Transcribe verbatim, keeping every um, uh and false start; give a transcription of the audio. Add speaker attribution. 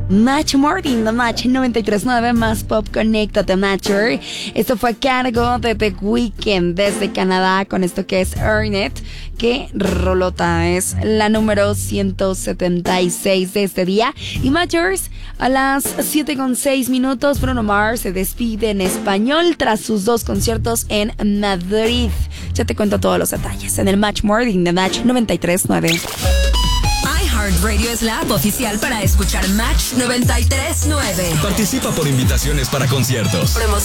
Speaker 1: Match Morning, The Match noventa y tres punto nueve, más pop, conéctate Matcher. Esto fue a cargo de The Weeknd desde Canadá con esto que es Earn It. Que rolota, es la número ciento setenta y seis de este día. Y Matchers, a las siete con seis minutos, Bruno Mars se despide en español tras sus dos conciertos en Madrid. Ya te cuento todos los detalles en el Match Morning de Match noventa y tres punto nueve.
Speaker 2: iHeartRadio es la app oficial para escuchar Match noventa y tres punto nueve.
Speaker 3: Participa por invitaciones para conciertos,
Speaker 2: promociones